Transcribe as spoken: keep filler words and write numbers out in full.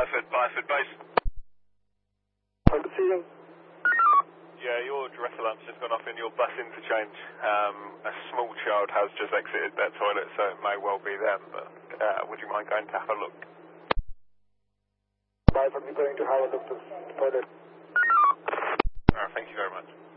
Byford, Byford base. I can see you. Yeah, your direct alarm's just gone off in your bus interchange. Um, a small child has just exited their toilet, so it may well be them, but uh, would you mind going to have a look? Byford, we're going to have a look to the toilet. Alright, thank you very much.